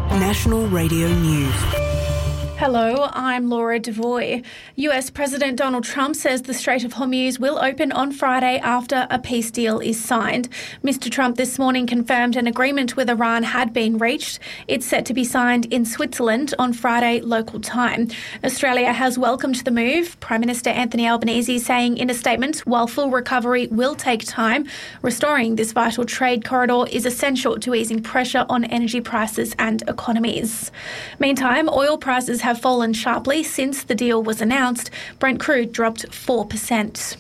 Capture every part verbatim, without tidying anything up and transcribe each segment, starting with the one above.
National Radio News. Hello, I'm Laura Devoy. U S President Donald Trump says the Strait of Hormuz will open on Friday after a peace deal is signed. Mister Trump this morning confirmed an agreement with Iran had been reached. It's set to be signed in Switzerland on Friday local time. Australia has welcomed the move. Prime Minister Anthony Albanese saying in a statement, while full recovery will take time, restoring this vital trade corridor is essential to easing pressure on energy prices and economies. Meantime, oil prices have have fallen sharply since the deal was announced. Brent crude dropped four percent.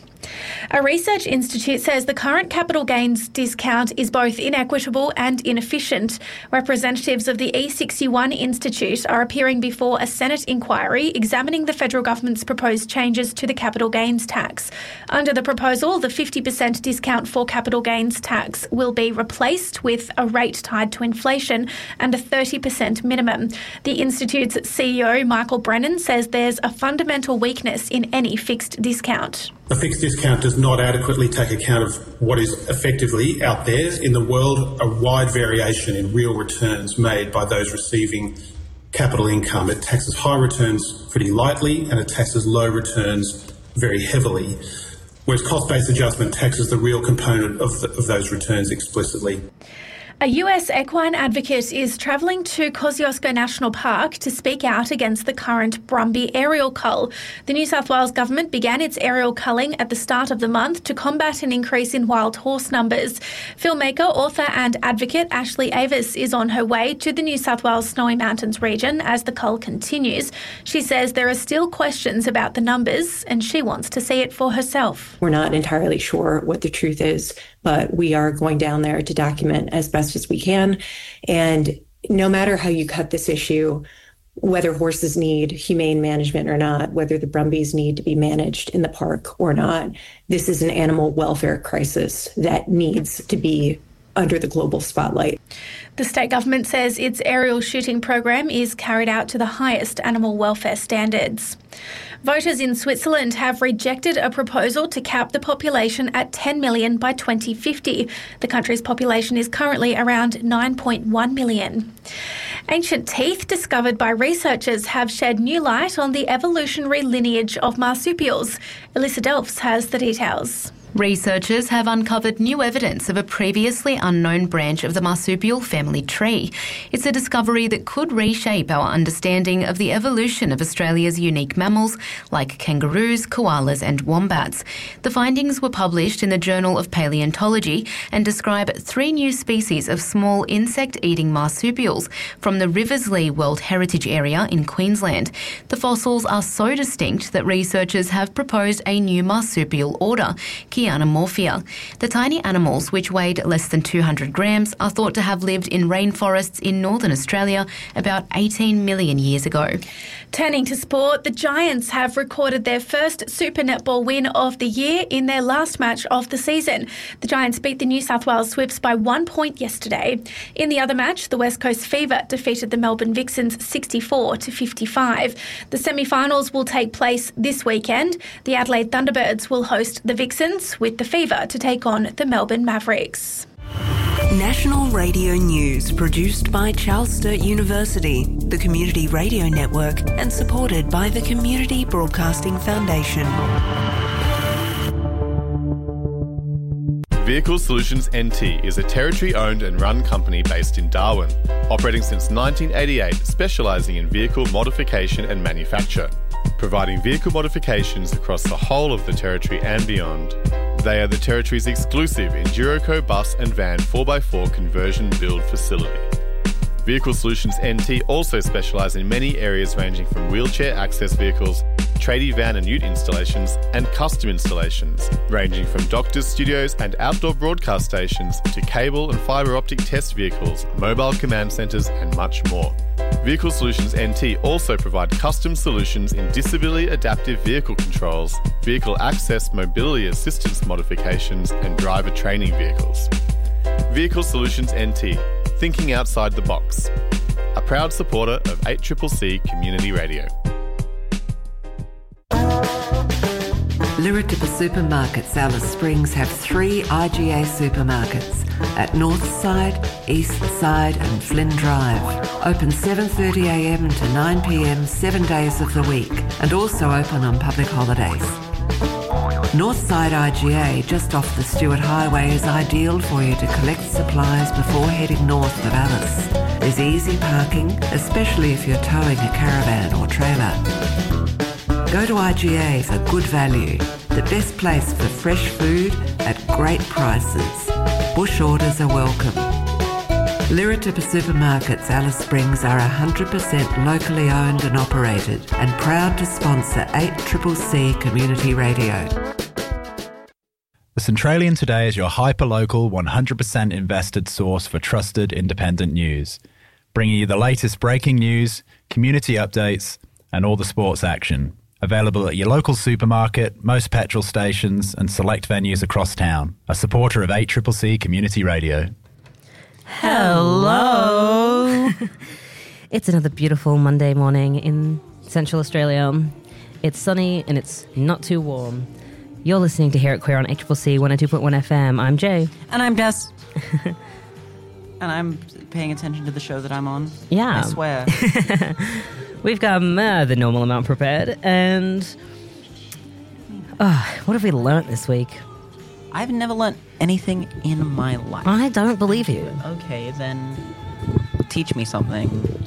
A research institute says the current capital gains discount is both inequitable and inefficient. Representatives of the E sixty-one Institute are appearing before a Senate inquiry examining the federal government's proposed changes to the capital gains tax. Under the proposal, the fifty percent discount for capital gains tax will be replaced with a rate tied to inflation and a thirty percent minimum. The Institute's C E O, Michael Brennan, says there's a fundamental weakness in any fixed discount. A fixed discount does not adequately take account of what is effectively out there in the world, a wide variation in real returns made by those receiving capital income. It taxes high returns pretty lightly and it taxes low returns very heavily, whereas cost-based adjustment taxes the real component of, the, of those returns explicitly. A U S equine advocate is travelling to Kosciuszko National Park to speak out against the current Brumby aerial cull. The New South Wales government began its aerial culling at the start of the month to combat an increase in wild horse numbers. Filmmaker, author and advocate Ashley Avis is on her way to the New South Wales Snowy Mountains region as the cull continues. She says there are still questions about the numbers and she wants to see it for herself. We're not entirely sure what the truth is, but we are going down there to document as best as we can. And no matter how you cut this issue, whether horses need humane management or not, whether the Brumbies need to be managed in the park or not, this is an animal welfare crisis that needs to be under the global spotlight. The state government says its aerial shooting program is carried out to the highest animal welfare standards. Voters in Switzerland have rejected a proposal to cap the population at ten million by twenty fifty. The country's population is currently around nine point one million. Ancient teeth discovered by researchers have shed new light on the evolutionary lineage of marsupials. Alyssa Delphs has the details. Researchers have uncovered new evidence of a previously unknown branch of the marsupial family tree. It's a discovery that could reshape our understanding of the evolution of Australia's unique mammals like kangaroos, koalas and wombats. The findings were published in the Journal of Paleontology and describe three new species of small insect-eating marsupials from the Riverslea World Heritage Area in Queensland. The fossils are so distinct that researchers have proposed a new marsupial order, Chianomorphia. The tiny animals, which weighed less than two hundred grams, are thought to have lived in rainforests in northern Australia about eighteen million years ago. Turning to sport, the Giants have recorded their first Super Netball win of the year in their last match of the season. The Giants beat the New South Wales Swifts by one point yesterday. In the other match, the West Coast Fever defeated the Melbourne Vixens sixty-four to fifty-five. The semi-finals will take place this weekend. The Adelaide Thunderbirds will host the Vixens, with the Fever to take on the Melbourne Mavericks. National Radio News, produced by Charles Sturt University, the Community Radio Network, and supported by the Community Broadcasting Foundation. Vehicle Solutions N T is a Territory-owned and run company based in Darwin, operating since nineteen eighty-eight, specialising in vehicle modification and manufacture, providing vehicle modifications across the whole of the Territory and beyond. They are the Territory's exclusive Enduroco bus and van four by four conversion build facility. Vehicle Solutions N T also specialise in many areas ranging from wheelchair access vehicles, tradie van and ute installations, and custom installations, ranging from doctors' studios and outdoor broadcast stations to cable and fibre optic test vehicles, mobile command centres and much more. Vehicle Solutions N T also provide custom solutions in disability adaptive vehicle controls, vehicle access mobility assistance modifications and driver training vehicles. Vehicle Solutions N T, thinking outside the box. A proud supporter of eight C C C Community Radio. Liritipa Supermarkets Alice Springs have three I G A supermarkets at North Side, East Side and Flynn Drive. Open seven thirty a m to nine p m seven days of the week and also open on public holidays. Northside I G A, just off the Stewart Highway, is ideal for you to collect supplies before heading north of Alice. There's easy parking, especially if you're towing a caravan or trailer. Go to I G A for good value, the best place for fresh food at great prices. Bush orders are welcome. Liritipa Supermarkets Alice Springs are one hundred percent locally owned and operated and proud to sponsor eight C C C Community Radio. The Centralian Today is your hyper-local, one hundred percent invested source for trusted independent news, bringing you the latest breaking news, community updates and all the sports action. Available at your local supermarket, most petrol stations and select venues across town. A supporter of eight C C C Community Radio. Hello. It's another beautiful Monday morning in Central Australia. It's sunny and it's not too warm. You're listening to Hear It Queer on eight C C C one oh two point one F M. I'm Jay. And I'm Des. And I'm paying attention to the show that I'm on. Yeah. I swear. We've got uh, the normal amount prepared. And uh, what have we learnt this week? I've never learnt anything in my life. I don't believe you. Okay, then teach me something.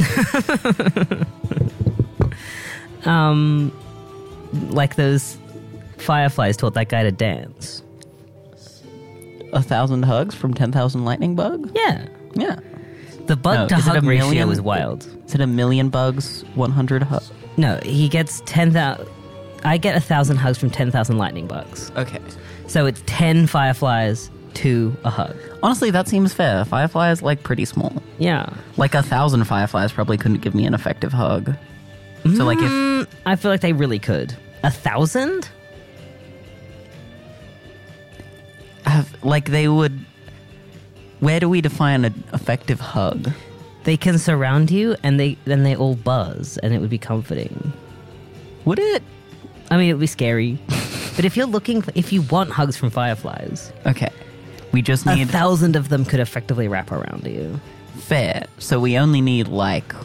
um, like those fireflies taught that guy to dance. A thousand hugs from ten thousand lightning bugs? Yeah. Yeah. The bug to hug ratio is wild. Is it a million bugs, one hundred hugs? No, he gets ten thousand. I get a thousand hugs from ten thousand lightning bugs. Okay. So it's ten fireflies to a hug. Honestly, that seems fair. Firefly is like pretty small. Yeah. Like a thousand fireflies probably couldn't give me an effective hug. Mm, so like if... I feel like they really could. A thousand? Have, like they would... Where do we define an effective hug? They can surround you and they then they all buzz and it would be comforting. Would it? I mean, it would be scary. But if you're looking for, if you want hugs from fireflies... Okay. We just need... A thousand of them could effectively wrap around you. Fair. So we only need like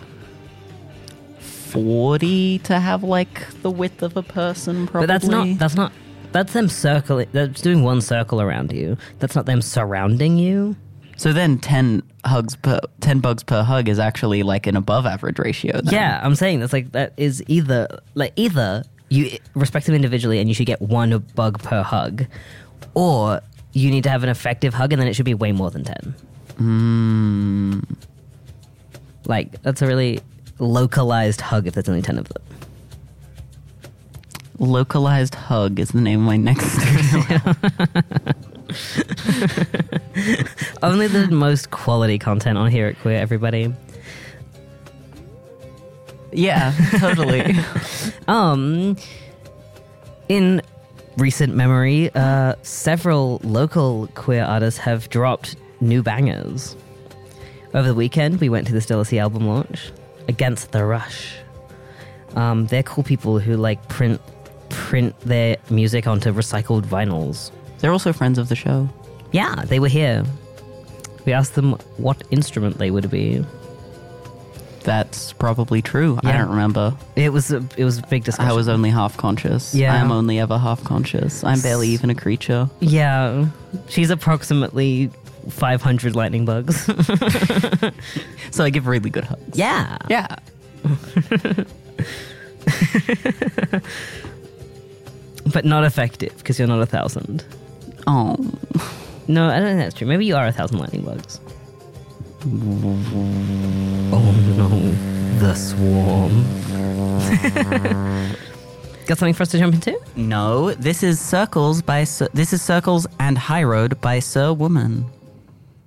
forty to have like the width of a person probably. But that's not... That's not... That's them circling... That's doing one circle around you. That's not them surrounding you. So then ten hugs per... ten bugs per hug is actually like an above average ratio then. Yeah, I'm saying that's like... That is either... Like either... You respect them individually and you should get one bug per hug. Or you need to have an effective hug and then it should be way more than ten. Mm. Like, that's a really localized hug if there's only ten of them. Localized hug is the name of my next studio. Only the most quality content on Hear It Queer, everybody. Yeah, totally. um, in recent memory, uh, several local queer artists have dropped new bangers. Over the weekend, we went to the Stella C album launch, Against the Rush. Um, they're cool people who like print print their music onto recycled vinyls. They're also friends of the show. Yeah, they were here. We asked them what instrument they would be. That's probably true. Yeah. I don't remember. It was a, it was a big discussion. I was only half conscious. Yeah. I am only ever half conscious. I'm barely even a creature. Yeah. She's approximately five hundred lightning bugs. So I give really good hugs. Yeah. Yeah. But not effective because you're not a thousand. Oh. No, I don't think that's true. Maybe you are a thousand lightning bugs. Oh no, the swarm. Got something for us to jump into? No, this is Circles by Sir, this is Circles and High Road by Sir Woman.